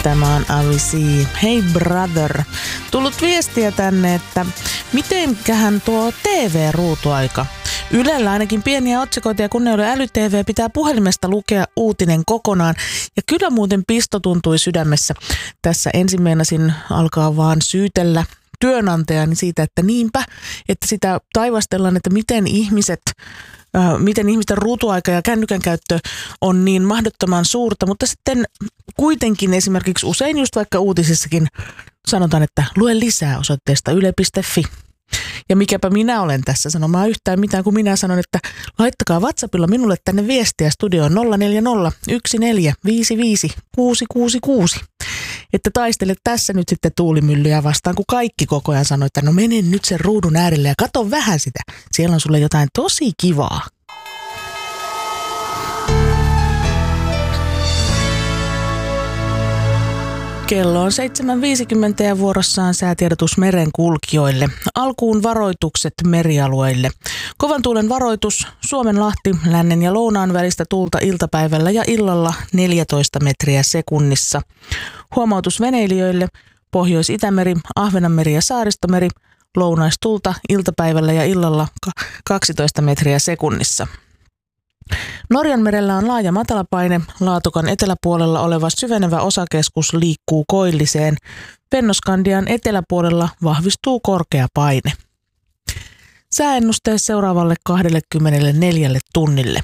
Tämä on Avicii. Hey brother. Tullut viestiä tänne, että mitenkähän tuo TV-ruutuaika. Ylellä ainakin pieniä otsikoita ja kun ei ole äly-TV, pitää puhelimesta lukea uutinen kokonaan. Ja kyllä muuten pisto tuntui sydämessä. Tässä ensin meinasin alkaa vaan syytellä työnantajani siitä, että niinpä, että sitä taivastellaan, että miten ihmisten ruutuaika ja kännykän käyttö on niin mahdottoman suurta, mutta sitten kuitenkin esimerkiksi usein just vaikka uutisissakin sanotaan, että lue lisää osoitteesta yle.fi. Ja mikäpä minä olen tässä sanomaan yhtään mitään, kun minä sanon, että laittakaa WhatsAppilla minulle tänne viestiä studioon 040 1455 666. Että taistele tässä nyt sitten tuulimyllyjä vastaan, kun kaikki koko ajan sanoo, että no mene nyt sen ruudun äärelle ja katso vähän sitä. Siellä on sulle jotain tosi kivaa. Kello on 7.50 ja vuorossaan säätiedotus merenkulkijoille. Alkuun varoitukset merialueille. Kovan tuulen varoitus Suomenlahti, lännen ja lounaan välistä tuulta iltapäivällä ja illalla 14 metriä sekunnissa. Huomautus veneilijöille Pohjois-Itämeri, Ahvenanmeri ja Saaristomeri, lounaistulta iltapäivällä ja illalla 12 metriä sekunnissa. Norjanmerellä on laaja matalapaine, Laatokan eteläpuolella oleva syvenevä osakeskus liikkuu koilliseen. Fennoskandian eteläpuolella vahvistuu korkea paine. Sääennuste seuraavalle 24 tunnille.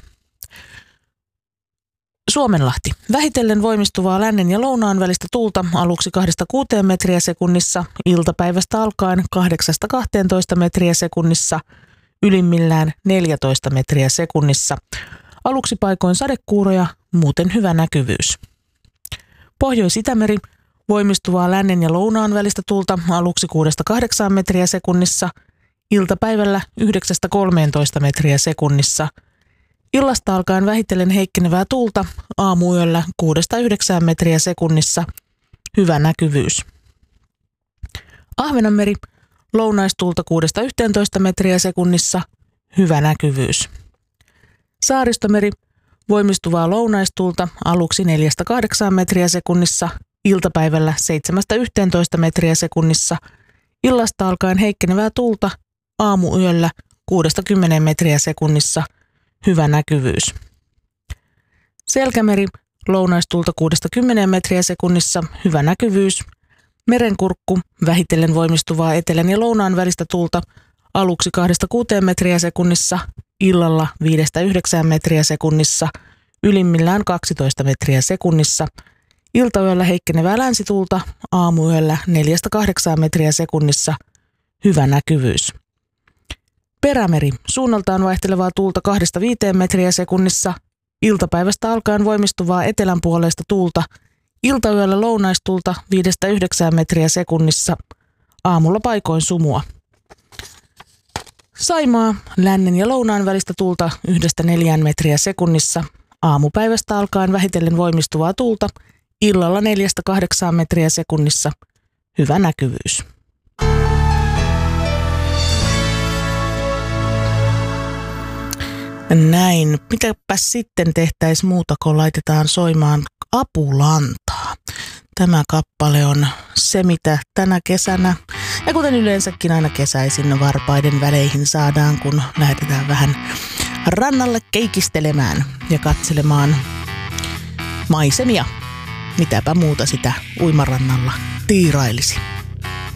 Suomenlahti. Vähitellen voimistuvaa lännen ja lounaan välistä tuulta aluksi 2-6 metriä sekunnissa, iltapäivästä alkaen 8-12 metriä sekunnissa, ylimmillään 14 metriä sekunnissa. Aluksi paikoin sadekuuroja, muuten hyvä näkyvyys. Pohjois-Itämeri. Voimistuvaa lännen ja lounaan välistä tuulta aluksi 6-8 metriä sekunnissa, iltapäivällä 9-13 metriä sekunnissa. Illasta alkaen vähitellen heikkenevää tuulta, aamuyöllä 6-9 metriä sekunnissa, hyvä näkyvyys. Ahvenanmeri. Lounaistuulta 6-11 metriä sekunnissa, hyvä näkyvyys. Saaristomeri. Voimistuvaa lounaistuulta aluksi 4-8 metriä sekunnissa, iltapäivällä 7-11 metriä sekunnissa, illasta alkaen heikkenevää tuulta, aamuyöllä 6-10 metriä sekunnissa, hyvä näkyvyys. Selkämeri. Lounaistuulta 6-10 metriä sekunnissa, hyvä näkyvyys. Merenkurkku. Vähitellen voimistuvaa etelän ja lounaan välistä tuulta aluksi 2-6 metriä sekunnissa, illalla 5-9 metriä sekunnissa, ylimmillään 12 metriä sekunnissa. Iltayöllä heikkenevää länsituulta, aamuyöllä 4-8 metriä sekunnissa, hyvä näkyvyys. Perämeri. Suunnaltaan vaihtelevaa tuulta 2-5 metriä sekunnissa, iltapäivästä alkaen voimistuvaa etelänpuoleista tuulta, iltayöllä lounaistuulta 5-9 metriä sekunnissa, aamulla paikoin sumua. Saimaa. Lännen ja lounaan välistä tuulta 1-4 metriä sekunnissa, aamupäivästä alkaen vähitellen voimistuvaa tuulta, illalla 4-8 metriä sekunnissa, hyvä näkyvyys. Näin. Mitäpäs sitten tehtäisiin muuta, kun laitetaan soimaan Apulantaa. Tämä kappale on se, mitä tänä kesänä, ja kuten yleensäkin aina kesäisin varpaiden väleihin saadaan, kun lähdetään vähän rannalle keikistelemään ja katselemaan maisemia. Mitäpä muuta sitä uimarannalla tiirailisi.